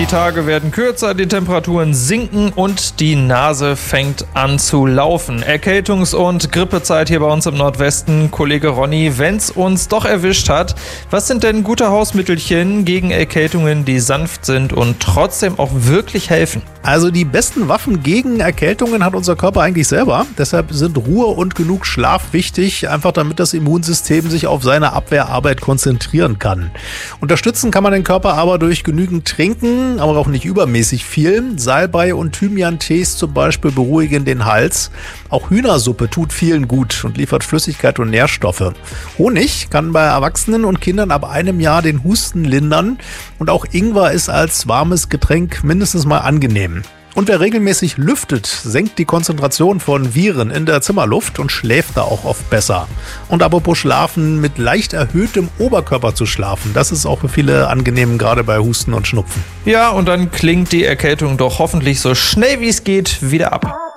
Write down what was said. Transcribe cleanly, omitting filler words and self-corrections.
Die Tage werden kürzer, die Temperaturen sinken und die Nase fängt an zu laufen. Erkältungs- und Grippezeit hier bei uns im Nordwesten. Kollege Ronny, wenn's uns doch erwischt hat, was sind denn gute Hausmittelchen gegen Erkältungen, die sanft sind und trotzdem auch wirklich helfen? Also die besten Waffen gegen Erkältungen hat unser Körper eigentlich selber. Deshalb sind Ruhe und genug Schlaf wichtig, einfach damit das Immunsystem sich auf seine Abwehrarbeit konzentrieren kann. Unterstützen kann man den Körper aber durch genügend Trinken, aber auch nicht übermäßig viel. Salbei und Thymian-Tees zum Beispiel beruhigen den Hals. Auch Hühnersuppe tut vielen gut und liefert Flüssigkeit und Nährstoffe. Honig kann bei Erwachsenen und Kindern ab 1 Jahr den Husten lindern. Und auch Ingwer ist als warmes Getränk mindestens mal angenehm. Und wer regelmäßig lüftet, senkt die Konzentration von Viren in der Zimmerluft und schläft da auch oft besser. Und apropos Schlafen, mit leicht erhöhtem Oberkörper zu schlafen, das ist auch für viele angenehm, gerade bei Husten und Schnupfen. Ja, und dann klingt die Erkältung doch hoffentlich so schnell wie es geht wieder ab.